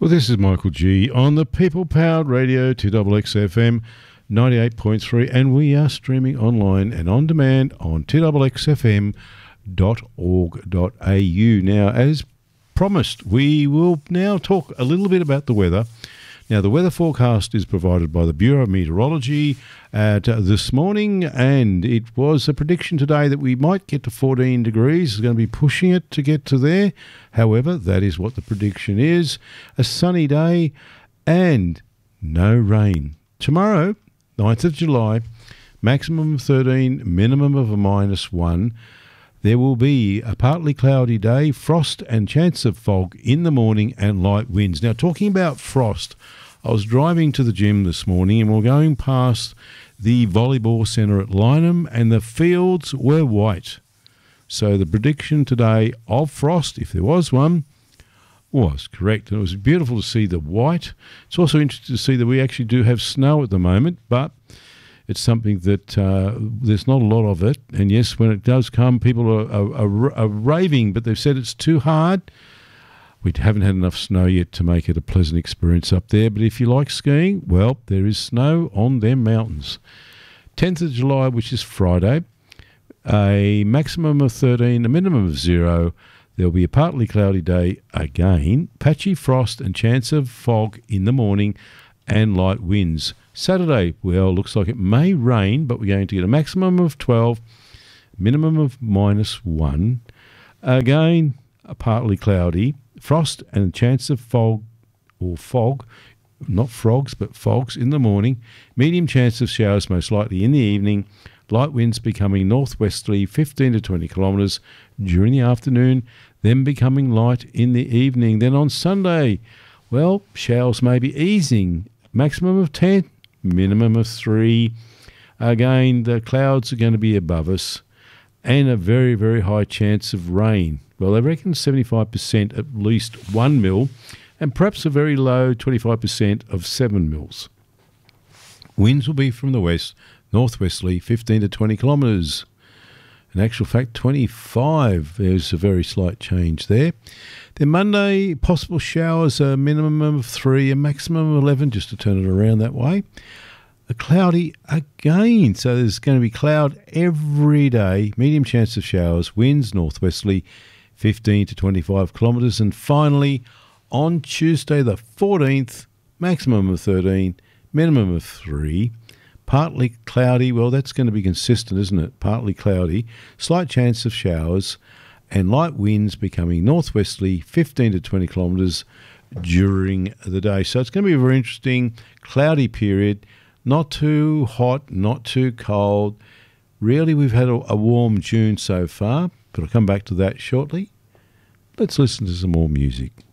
Well, this is Michael G on the People Powered Radio 2XXFM 98.3, and we are streaming online and on demand on 2XXFM.org.au. Now, as promised, we will now talk a little bit about the weather. Now, the weather forecast is provided by the Bureau of Meteorology this morning, and it was a prediction today that we might get to 14 degrees. It's going to be pushing it to get to there. However, that is what the prediction is. A sunny day and no rain. Tomorrow, 9th of July, maximum of 13, minimum of a -1. There will be a partly cloudy day, frost and chance of fog in the morning and light winds. Now, talking about frost, I was driving to the gym this morning and we're going past the volleyball centre at Lynham and the fields were white. So the prediction today of frost, if there was one, was correct. And it was beautiful to see the white. It's also interesting to see that we actually do have snow at the moment, but it's something that there's not a lot of it. And yes, when it does come, people are raving, but they've said it's too hard. We haven't had enough snow yet to make it a pleasant experience up there. But if you like skiing, well, there is snow on them mountains. 10th of July, which is Friday, a maximum of 13, a minimum of 0. There'll be a partly cloudy day again, patchy frost and chance of fog in the morning and light winds. Saturday, well, looks like it may rain, but we're going to get a maximum of 12, minimum of -1. Again, a partly cloudy, frost and chance of fog, not frogs, but fogs in the morning. Medium chance of showers most likely in the evening. Light winds becoming northwesterly, 15 to 20 kilometres during the afternoon, then becoming light in the evening. Then on Sunday, well, showers may be easing. Maximum of 10, minimum of 3. Again, the clouds are going to be above us and a very, very high chance of rain. Well, they reckon 75% at least 1 mil and perhaps a very low 25% of 7 mils. Winds will be from the west, northwesterly, 15 to 20 kilometres. In actual fact, 25. There's a very slight change there. Then Monday, possible showers, a minimum of 3, a maximum of 11, just to turn it around that way. A cloudy again, so there's going to be cloud every day, medium chance of showers, winds northwesterly, 15 to 25 kilometres. And finally, on Tuesday the 14th, maximum of 13, minimum of 3. Partly cloudy, well, that's going to be consistent, isn't it? Partly cloudy, slight chance of showers, and light winds becoming northwesterly, 15 to 20 kilometres during the day. So it's going to be a very interesting cloudy period, not too hot, not too cold. Really, we've had a warm June so far, but I'll come back to that shortly. Let's listen to some more music.